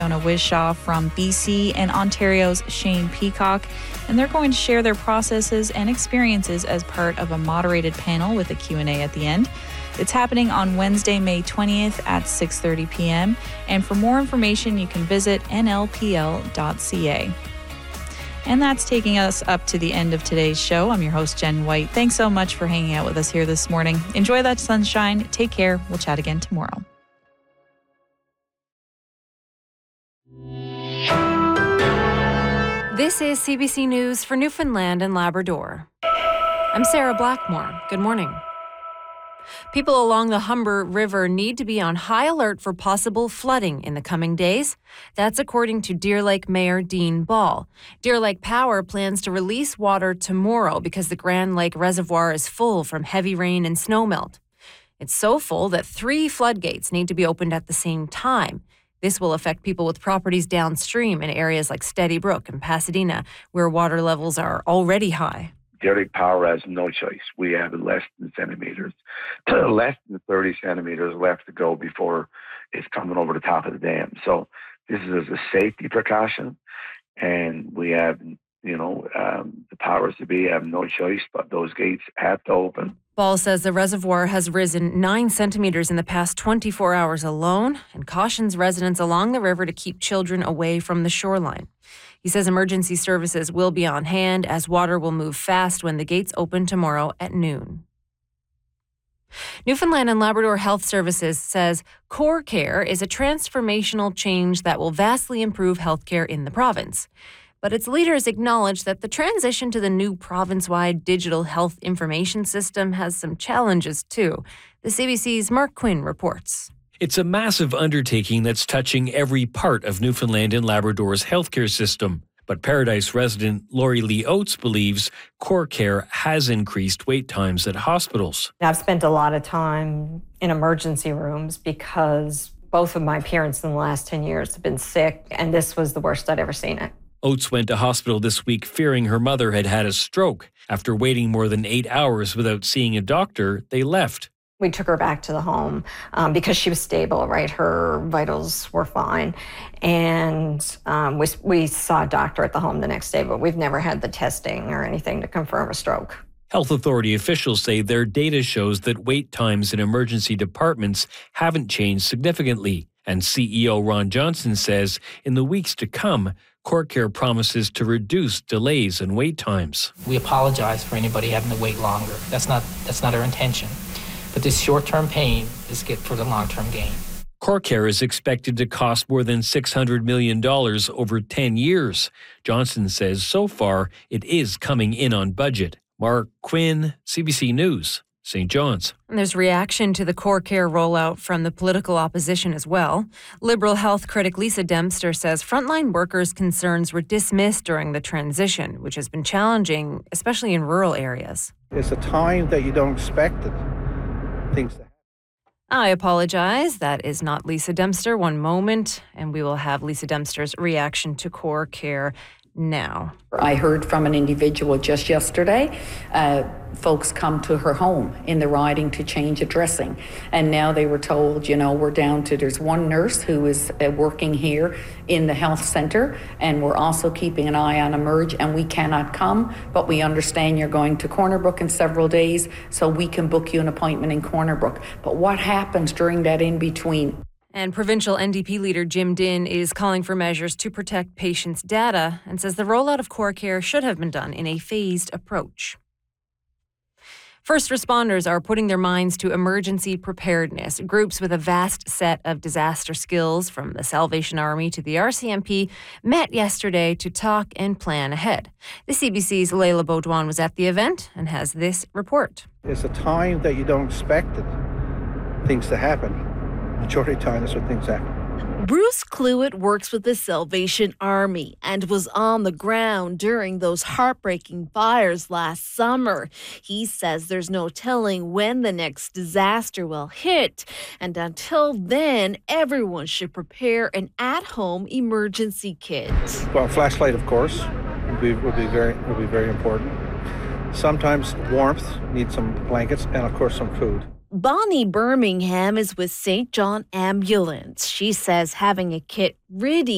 Fiona Wishaw from BC and Ontario's Shane Peacock, and they're going to share their processes and experiences as part of a moderated panel with a Q&A at the end. It's happening on Wednesday, May 20th at 6:30 p.m. And for more information, you can visit nlpl.ca. And that's taking us up to the end of today's show. I'm your host, Jen White. Thanks so much for hanging out with us here this morning. Enjoy that sunshine. Take care. We'll chat again tomorrow. This is CBC News for Newfoundland and Labrador. I'm Sarah Blackmore. Good morning. People along the Humber River need to be on high alert for possible flooding in the coming days. That's according to Deer Lake Mayor Dean Ball. Deer Lake Power plans to release water tomorrow because the Grand Lake Reservoir is full from heavy rain and snowmelt. It's so full that 3 floodgates need to be opened at the same time. This will affect people with properties downstream in areas like Steady Brook and Pasadena, where water levels are already high. Deer Lake Power has no choice. We have less than 30 centimeters left to go before it's coming over the top of the dam. So this is a safety precaution, and we have, the powers to be have no choice, but those gates have to open. Ball says the reservoir has risen 9 centimeters in the past 24 hours alone and cautions residents along the river to keep children away from the shoreline. He says emergency services will be on hand as water will move fast when the gates open tomorrow at noon. Newfoundland and Labrador Health Services says Core Care is a transformational change that will vastly improve healthcare in the province. But its leaders acknowledge that the transition to the new province-wide digital health information system has some challenges too. The CBC's Mark Quinn reports. It's a massive undertaking that's touching every part of Newfoundland and Labrador's healthcare system. But Paradise resident Lori Lee Oates believes Core Care has increased wait times at hospitals. I've spent a lot of time in emergency rooms because both of my parents in the last 10 years have been sick, and this was the worst I'd ever seen it. Oates went to hospital this week fearing her mother had had a stroke. After waiting more than 8 hours without seeing a doctor, they left. We took her back to the home because she was stable, right? Her vitals were fine. And we saw a doctor at the home the next day, but we've never had the testing or anything to confirm a stroke. Health authority officials say their data shows that wait times in emergency departments haven't changed significantly. And CEO Ron Johnson says in the weeks to come, Core Care promises to reduce delays and wait times. We apologize for anybody having to wait longer. That's not our intention. But this short-term pain is good for the long-term gain. Core Care is expected to cost more than $600 million over 10 years. Johnson says so far it is coming in on budget. Mark Quinn, CBC News, St. John's. And there's reaction to the Core Care rollout from the political opposition as well. Liberal health critic Lisa Dempster says frontline workers' concerns were dismissed during the transition, which has been challenging, especially in rural areas. It's a time that you don't expect it. Things to happen. I apologize. That is not Lisa Dempster. One moment, and we will have Lisa Dempster's reaction to Core Care now. I heard from an individual just yesterday. Folks come to her home in the riding to change a dressing. And now they were told, we're down to, there's one nurse who is working here in the health center, and we're also keeping an eye on Emerge, and we cannot come, but we understand you're going to Corner Brook in several days, so we can book you an appointment in Corner Brook. But what happens during that in-between? And provincial NDP leader Jim Dinn is calling for measures to protect patients' data and says the rollout of Core Care should have been done in a phased approach. First responders are putting their minds to emergency preparedness. Groups with a vast set of disaster skills, from the Salvation Army to the RCMP, met yesterday to talk and plan ahead. The CBC's Leila Baudouin was at the event and has this report. It's a time that you don't expect things to happen. Majority of the time, that's when things happen. Bruce Cluett works with the Salvation Army and was on the ground during those heartbreaking fires last summer. He says there's no telling when the next disaster will hit, and until then, everyone should prepare an at-home emergency kit. Well, flashlight, of course, would be very important. Sometimes warmth, need some blankets, and of course some food. Bonnie Birmingham is with St. John Ambulance. She says having a kit ready